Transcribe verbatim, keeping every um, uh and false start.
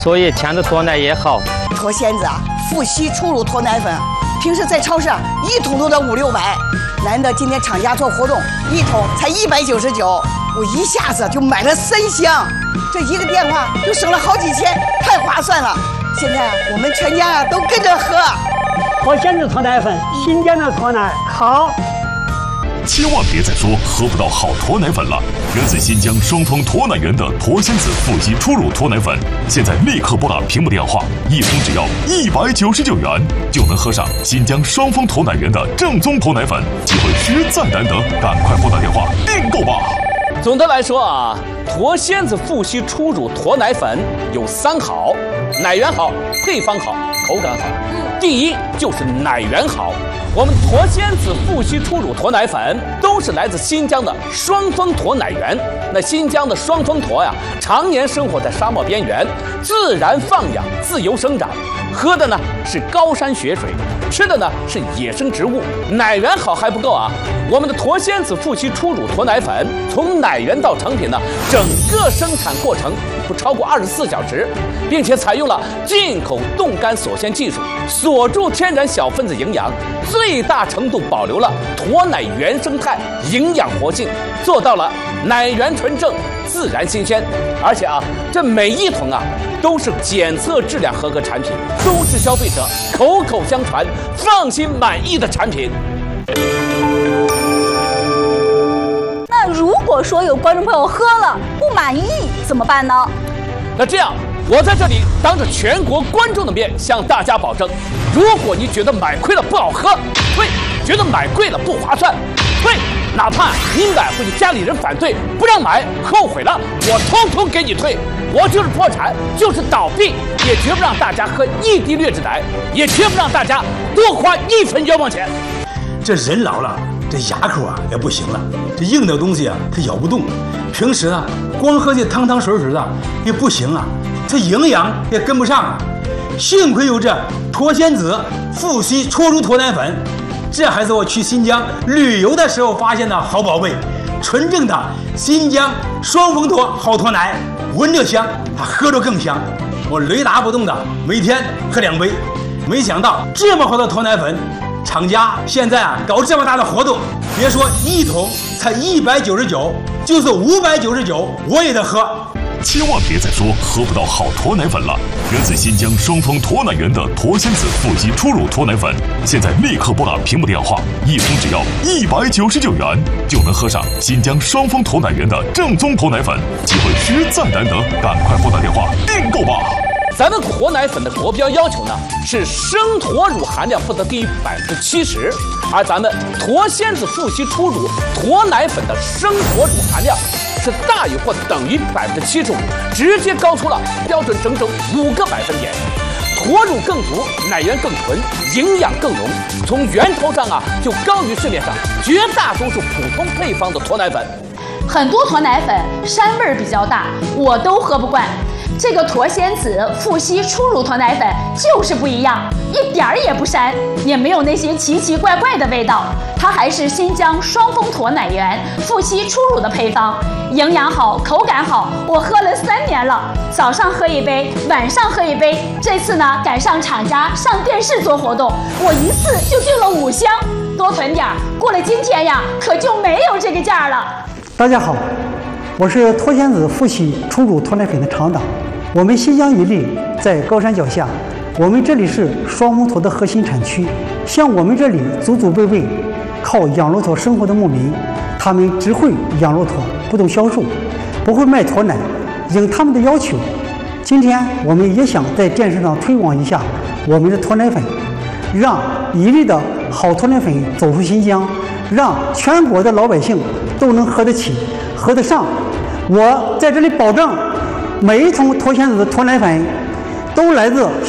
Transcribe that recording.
所以甜的脱奶也好。 脱鲜子啊，富硒初乳脱奶粉，平时在超市啊一桶都得五六百，难得今天厂家做活动，一桶才一百九十九，我一下子就买了三箱，这一个电话就省了好几千，太划算了。现在我们全家啊都跟着喝。 脱鲜子脱奶粉，新鲜的脱奶好。 千万别再说喝不到好脱奶粉了！源自新疆双峰脱奶源的脱鲜子富硒初乳脱奶粉，现在立刻拨打屏幕电话，一桶只要一百九十九元，就能喝上新疆双峰脱奶源的正宗脱奶粉，机会实在难得，赶快拨打电话订购吧！ 总的来说啊，脱鲜子富硒初乳脱奶粉有三好：奶源好，配方好，口感好。第一就是奶源好。我们脱鲜子富硒初乳脱奶粉都是来自新疆的双峰驼奶源。那新疆的双峰驼呀，常年生活在沙漠边缘，自然放养，自由生长，喝的呢是高山雪水，吃的呢是野生植物。奶源好还不够啊，我们的脱鲜子富硒初乳脱奶粉从奶源到成品呢，整个生产过程不超过二十四小时，并且采用了进口冻干锁鲜技术，锁住天然小分子营养，最大程度保留了驼奶原生态营养活性，做到了奶源纯正、自然新鲜。而且啊，这每一桶啊都是检测质量合格产品，都是消费者口口相传、放心满意的产品。 那如果说有观众朋友喝了不满意怎么办呢？ 那这样，我在这里当着全国观众的面向大家保证，如果你觉得买亏了不好喝，退；觉得买贵了不划算，退；哪怕你买回去家里人反对不让买，后悔了，我通通给你退。我就是破产，就是倒闭，也绝不让大家喝一滴劣质奶，也绝不让大家多花一分冤枉钱。 这人老了，这牙口啊也不行了，这硬的东西啊它咬不动，平时呢光喝这汤汤水水的也不行啊，这营养也跟不上啊。幸亏有这脱鲜子富硒初乳脱奶粉，这还是我去新疆旅游的时候发现的好宝贝，纯正的新疆双峰驼好脱奶，闻着香，它喝着更香。我雷打不动的每天喝两杯，没想到这么好的脱奶粉，厂家现在啊搞这么大的活动，别说一桶才一百九十九，就是五百九十九我也得喝。 千万别再说喝不到好脱奶粉了！源自新疆双峰驼奶源的脱鲜子富硒初乳脱奶粉，现在立刻拨打屏幕电话，一桶只要一百九十九元，就能喝上新疆双峰驼奶源的正宗脱奶粉，机会实在难得，赶快拨打电话订购吧！ 咱们驼奶粉的国标要求呢是生驼乳含量不得低于百分之七十，而咱们脱鲜子富硒初乳驼奶粉的生驼乳含量是大于或等于百分之七十五，直接高出了标准整整五个百分点。驼乳更足，奶源更纯，营养更浓，从源头上啊就高于市面上绝大多数普通配方的驼奶粉。 很多驼奶粉膻味儿比较大，我都喝不惯。这个脱鲜子富硒初乳脱奶粉就是不一样，一点儿也不膻，也没有那些奇奇怪怪的味道。它还是新疆双峰驼奶源富硒初乳的配方，营养好，口感好，我喝了三年了，早上喝一杯，晚上喝一杯。这次呢赶上厂家上电视做活动，我一次就订了五箱，多囤点儿，过了今天呀可就没有这个价了。 大家好，我是脱鲜子富硒初乳脱奶粉的厂长。我们新疆伊犁在高山脚下，我们这里是双峰驼的核心产区。像我们这里祖祖辈辈靠养骆驼生活的牧民，他们只会养骆驼，不懂销售，不会卖驼奶。应他们的要求，今天我们也想在电视上推广一下我们的驼奶粉，让伊犁的好驼奶粉走出新疆，让全国的老百姓都能喝得起、喝得上。我在这里保证，每一桶脱鲜子的脱奶粉都来自